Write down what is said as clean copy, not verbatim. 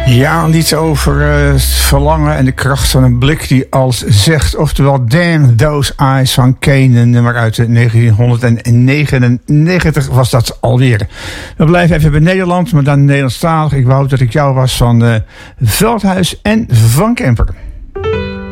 Ja, iets over het verlangen en de kracht van een blik die alles zegt. Oftewel Damn Those Eyes van Kane, een nummer uit 1999 was dat alweer. We blijven even bij Nederland, maar dan Nederlandstalig. Ik wou dat ik jou was van Veldhuis en Van Kemper.